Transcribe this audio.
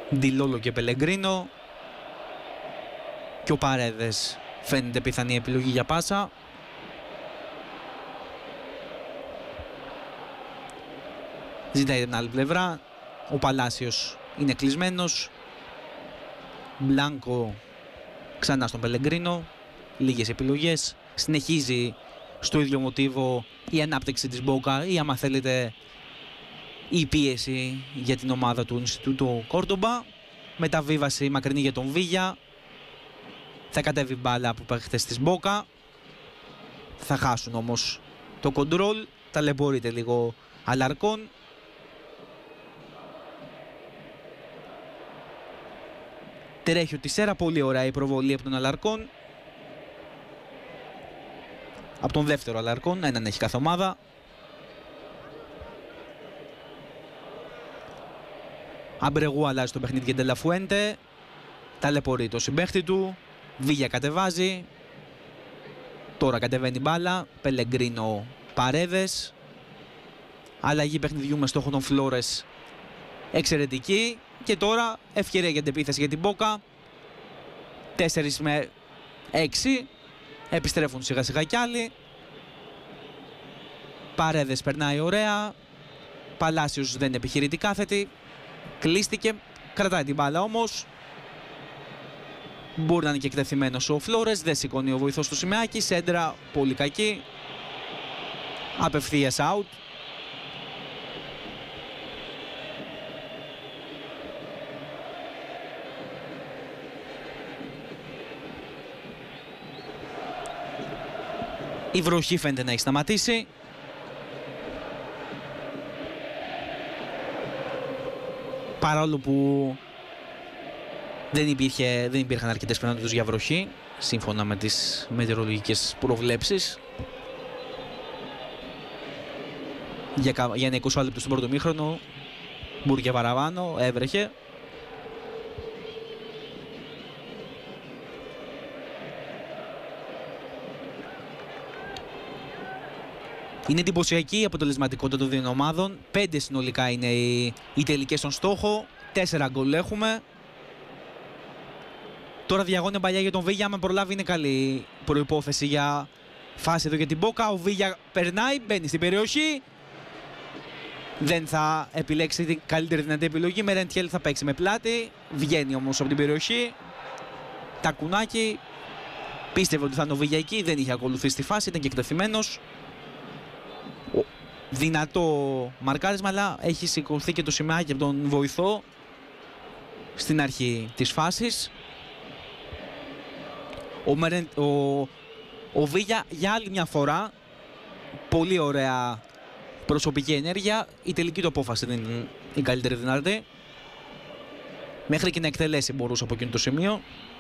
Ντιλόλο και Πελεγκρίνο. Και ο Παρέδες φαίνεται πιθανή επιλογή για πάσα. Ζητάει την άλλη πλευρά. Ο Παλάσιος είναι κλεισμένος. Μπλάνκο ξανά στον Πελεγκρίνο. Λίγες επιλογές. Συνεχίζει στο ίδιο μοτίβο η ανάπτυξη της Μπόκα ή άμα θέλετε η πίεση για την ομάδα του Ινστιτούτου Κόρτομπα. Μεταβίβαση μακρινή για τον Βίγια. Θα κατέβει μπάλα από παίχτες της Μπόκα. Θα χάσουν όμως το κοντρόλ. Ταλαιπωρείται λίγο Αλαρκόν. Τρέχει ο Τισέρα, πολύ ωραία η προβολή από τον Αλαρκόν. Από τον δεύτερο Αλαρκόν, έναν έχει κάθε ομάδα. Αμπρεγού αλλάζει το παιχνίδι για Ντελαφουέντε. Ταλαιπωρεί το συμπαίχτη του. Βίγια κατεβάζει. Τώρα κατεβαίνει μπάλα. Πελεγκρίνο Παρέδες. Αλλαγή παιχνιδιού με στόχο τον Φλόρες. Εξαιρετική. Και τώρα ευκαιρία για την επίθεση για την Μπόκα. 4 με 6. Επιστρέφουν σιγά σιγά κι άλλοι. Παρέδες περνάει ωραία. Παλάσιος δεν επιχειρεί κάθετη. Κλείστηκε. Κρατάει την μπάλα όμως. Μπορεί να είναι και εκτεθειμένος ο Φλόρες. Δεν σηκώνει ο βοηθός του Σιμεάκη. Σέντρα πολύ κακή. Απευθείας out. Η βροχή φαίνεται να έχει σταματήσει. Παρόλο που δεν υπήρχαν αρκετές πιθανότητες για βροχή, σύμφωνα με τις μετεωρολογικές προβλέψεις. Για ένα 20 λεπτό στον πρώτο μήχρονο, μπορεί και παραπάνω, έβρεχε. Είναι εντυπωσιακή η αποτελεσματικότητα των δύο ομάδων. 5 συνολικά είναι οι τελικές στον στόχο. 4 γκολ έχουμε. Τώρα διαγώνια παλιά για τον Βίγια. Αν προλάβει, είναι καλή προϋπόθεση για φάση εδώ για την Μπόκα. Ο Βίγια περνάει, μπαίνει στην περιοχή. Δεν θα επιλέξει την καλύτερη δυνατή επιλογή. Με Ρεντιέλ θα παίξει με πλάτη. Βγαίνει όμως από την περιοχή. Τακουνάκι. Πίστευε ότι θα είναι ο Βίγια εκεί. Δεν είχε ακολουθήσει τη φάση. Ήταν και εκτεθειμένος. Δυνατό μαρκάρισμα, αλλά έχει σηκωθεί και το σημαίακι από τον βοηθό στην αρχή της φάσης. Ο Βίγια για άλλη μια φορά, πολύ ωραία προσωπική ενέργεια. Η τελική του απόφαση δεν είναι η καλύτερη δυνατή. Μέχρι και να εκτελέσει μπορούσε από εκείνο το σημείο.